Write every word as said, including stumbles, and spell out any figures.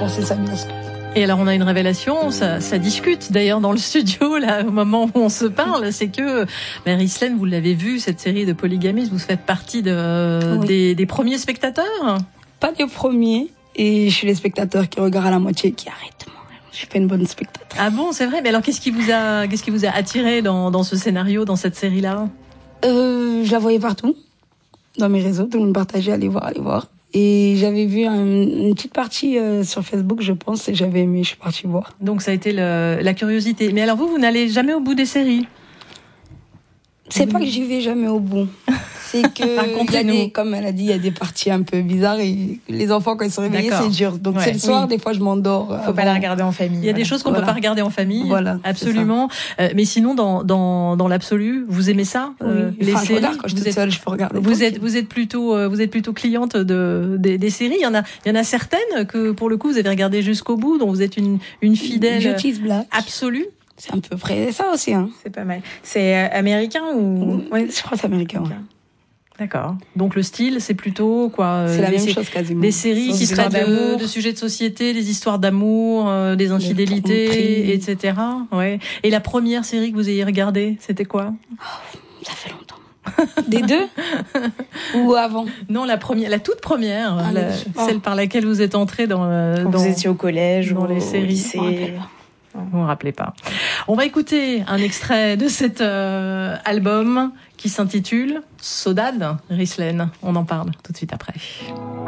penser ça bien. Et alors on a une révélation, ça, ça discute d'ailleurs dans le studio là au moment où on se parle, c'est que ben, Rislaine, vous l'avez vu cette série de Polygamiste, vous faites partie de, oui. des, des premiers spectateurs. Pas des premiers, et je suis les spectateurs qui regardent à la moitié et qui arrêtent. Je suis pas une bonne spectatrice. Ah bon, c'est vrai. Mais alors qu'est-ce qui vous a, qu'est-ce qui vous a attiré dans, dans ce scénario, dans cette série-là? euh, Je la voyais partout, dans mes réseaux, tout le monde partageait, allez voir, allez voir. Et j'avais vu un, une petite partie euh, sur Facebook, je pense, et j'avais aimé, je suis partie voir. Donc ça a été le, la curiosité. Mais alors vous, vous n'allez jamais au bout des séries? C'est mmh. pas que j'y vais jamais au bout. C'est que, y a des, comme elle a dit, il y a des parties un peu bizarres et les enfants, quand ils sont réveillés, D'accord. c'est dur. Donc ouais. c'est le soir, oui. des fois, je m'endors. Faut avant. pas la regarder en famille. Il y a voilà. des choses qu'on voilà. peut pas regarder en famille. Voilà. Absolument. Euh, mais sinon, dans, dans, dans l'absolu, vous aimez ça? Oui. euh, Les enfin, séries? Je regarde, quand je suis vous toute êtes, seule, je peux regarder. Vous êtes, vous êtes plutôt, euh, vous êtes plutôt cliente de, des, des séries. Il y en a, il y en a certaines que, pour le coup, vous avez regardé jusqu'au bout, dont vous êtes une, une fidèle. Justice Black. Absolue. C'est à peu près ça aussi, hein. C'est pas mal. C'est euh, américain ou? Oui, je crois que c'est américain, ouais. D'accord. Donc le style, c'est plutôt quoi? C'est la des même sé- chose quasiment. Des séries qui traitent de, de sujets de société, des histoires d'amour, euh, des infidélités, et cetera. Ouais. Et la première série que vous ayez regardée, c'était quoi? Oh, ça fait longtemps. Des deux? Ou avant? Non, la première, la toute première, ah, la, oh. celle par laquelle vous êtes entrée dans, Quand dans vous étiez au collège dans ou les au séries. lycée. Vous vous rappelez pas. On va écouter un extrait de cet euh, album qui s'intitule Saudade, Rislaine. On en parle tout de suite après.